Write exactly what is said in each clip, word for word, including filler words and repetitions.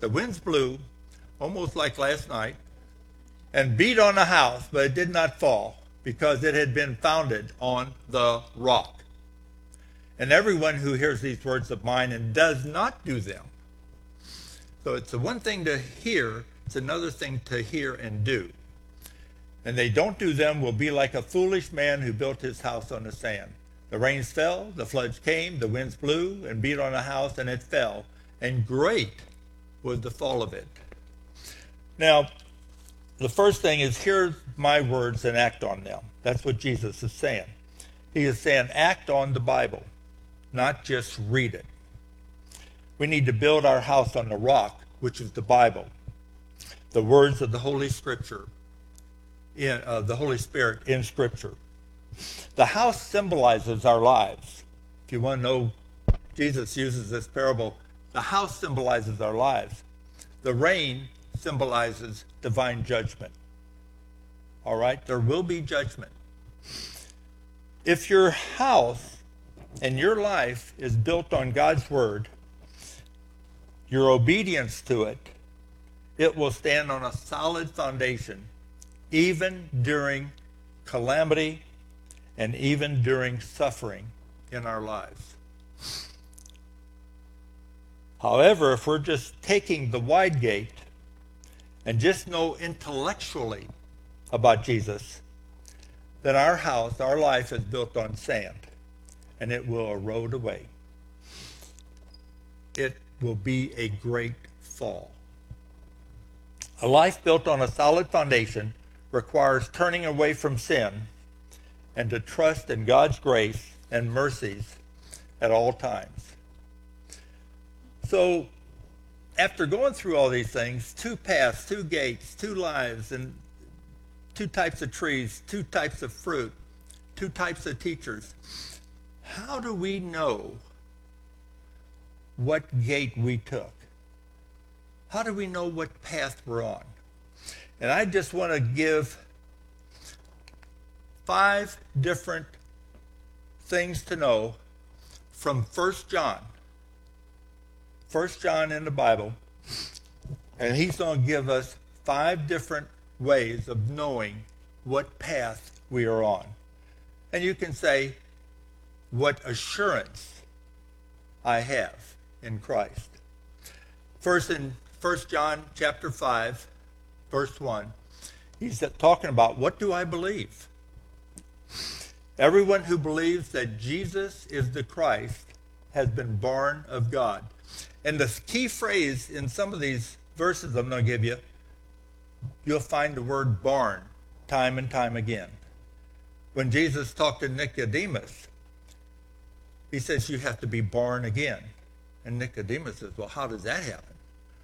The winds blew, almost like last night, and beat on the house, but it did not fall because it had been founded on the rock. And everyone who hears these words of mine and does not do them. So it's the one thing to hear, it's another thing to hear and do. And they don't do them will be like a foolish man who built his house on the sand. The rains fell, the floods came, the winds blew and beat on the house, and it fell. And great was the fall of it. Now, the first thing is hear my words and act on them. That's what Jesus is saying. He is saying act on the Bible, not just read it. We need to build our house on the rock, which is the Bible, the words of the Holy Scripture, in uh, the Holy Spirit in Scripture. The house symbolizes our lives. If you want to know, Jesus uses this parable. The house symbolizes our lives. The rain symbolizes divine judgment. All right? There will be judgment. If your house and your life is built on God's word, your obedience to it, it will stand on a solid foundation, even during calamity and even during suffering in our lives. However, if we're just taking the wide gate and just know intellectually about Jesus, then our house, our life is built on sand, and it will erode away. It will be a great fall. A life built on a solid foundation requires turning away from sin and to trust in God's grace and mercies at all times. So, after going through all these things, two paths, two gates, two lives, and two types of trees, two types of fruit, two types of teachers, how do we know what gate we took? How do we know what path we're on? And I just want to give five different things to know from First John. First John in the Bible. And he's going to give us five different ways of knowing what path we are on. And you can say, what assurance I have in Christ. First in First John chapter five, verse one, he's talking about, what do I believe? Everyone who believes that Jesus is the Christ has been born of God. And the key phrase in some of these verses I'm going to give you, you'll find the word born time and time again. When Jesus talked to Nicodemus, he says you have to be born again. And Nicodemus says, well, how does that happen?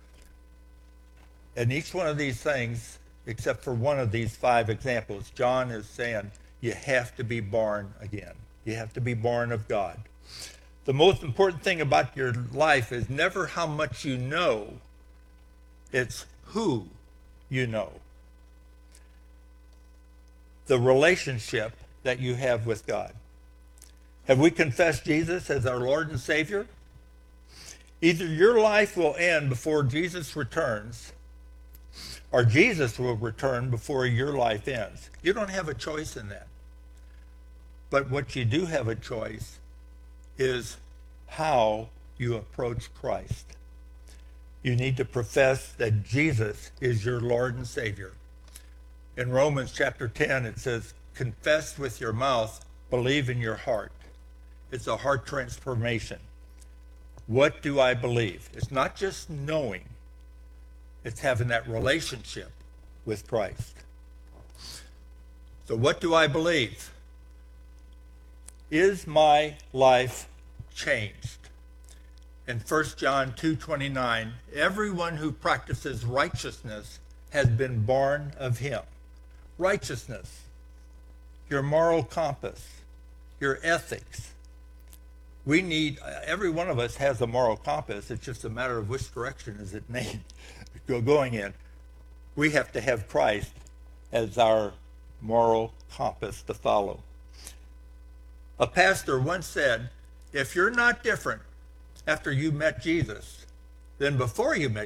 And each one of these things, except for one of these five examples, John is saying you have to be born again. You have to be born of God. The most important thing about your life is never how much you know, it's who you know. The relationship that you have with God. Have we confessed Jesus as our Lord and Savior? Either your life will end before Jesus returns, or Jesus will return before your life ends. You don't have a choice in that. But what you do have a choice is how you approach Christ. You need to profess that Jesus is your Lord and Savior. In Romans chapter ten, it says, confess with your mouth, believe in your heart. It's a heart transformation. What do I believe? It's not just knowing. It's having that relationship with Christ. So what do I believe? Is my life changed? In First John two twenty-nine, everyone who practices righteousness has been born of him. Righteousness, your moral compass, your ethics. We need, every one of us has a moral compass. It's just a matter of which direction is it made, going in. We have to have Christ as our moral compass to follow. A pastor once said, if you're not different after you met Jesus than before you met